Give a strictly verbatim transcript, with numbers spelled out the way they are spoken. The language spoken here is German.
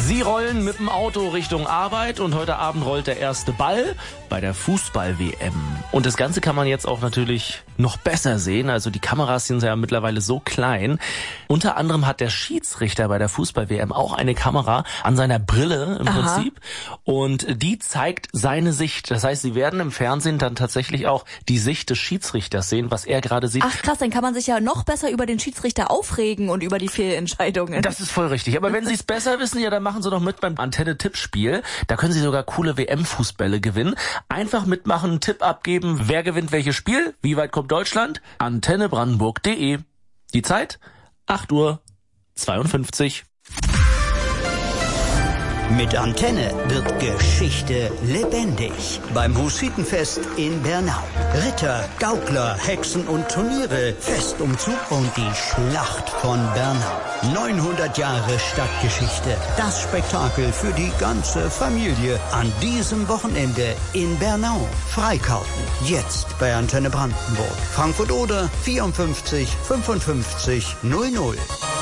Sie rollen mit dem Auto Richtung Arbeit und heute Abend rollt der erste Ball bei der Fußball-W M. Und das Ganze kann man jetzt auch natürlich noch besser sehen. Also die Kameras sind ja mittlerweile so klein. Unter anderem hat der Schiedsrichter bei der Fußball-W M auch eine Kamera an seiner Brille im Aha. Prinzip. Und die zeigt seine Sicht. Das heißt, Sie werden im Fernsehen dann tatsächlich auch die Sicht des Schiedsrichters sehen, was er gerade sieht. Ach krass, dann kann man sich ja noch besser über den Schiedsrichter aufregen und über die Fehlentscheidungen. Das ist voll richtig. Aber wenn Sie es besser wissen, ja, dann machen Sie doch mit beim Antenne-Tippspiel. Da können Sie sogar coole W M-Fußbälle gewinnen. Einfach mitmachen, einen Tipp abgeben. Wer gewinnt welches Spiel? Wie weit kommt Deutschland? antenne brandenburg punkt de. Die Zeit? acht Uhr zweiundfünfzig. Mit Antenne wird Geschichte lebendig. Beim Hussitenfest in Bernau. Ritter, Gaukler, Hexen und Turniere, Festumzug und die Schlacht von Bernau. neunhundert Jahre Stadtgeschichte. Das Spektakel für die ganze Familie. An diesem Wochenende in Bernau. Freikarten. Jetzt bei Antenne Brandenburg. Frankfurt-Oder vierundfünfzig fünfundfünfzig null null.